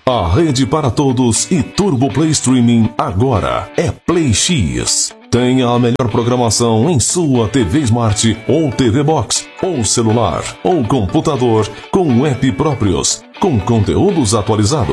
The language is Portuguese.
A rede para todos e Turbo Play Streaming agora é Play X. Tenha a melhor programação em sua TV Smart ou TV Box, ou celular, ou computador, com app próprios, com conteúdos atualizados.